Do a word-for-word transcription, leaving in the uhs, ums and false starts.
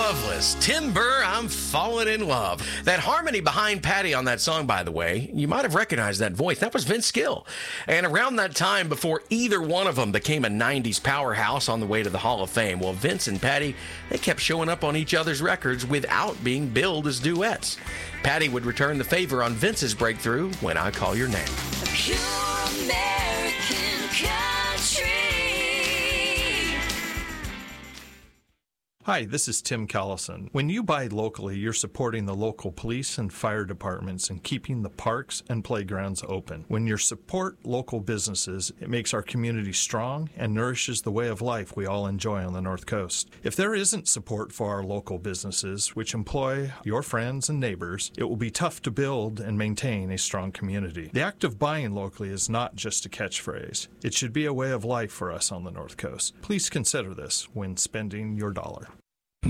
Loveless. Tim Burr, I'm Falling in Love. That harmony behind Patty on that song, by the way, you might have recognized that voice. That was Vince Gill. And around that time, before either one of them became a nineties powerhouse on the way to the Hall of Fame, well, Vince and Patty, they kept showing up on each other's records without being billed as duets. Patty would return the favor on Vince's breakthrough, When I Call Your Name. Pure American country. Hi, this is Tim Callison. When you buy locally, you're supporting the local police and fire departments and keeping the parks and playgrounds open. When you support local businesses, it makes our community strong and nourishes the way of life we all enjoy on the North Coast. If there isn't support for our local businesses, which employ your friends and neighbors, it will be tough to build and maintain a strong community. The act of buying locally is not just a catchphrase. It should be a way of life for us on the North Coast. Please consider this when spending your dollar.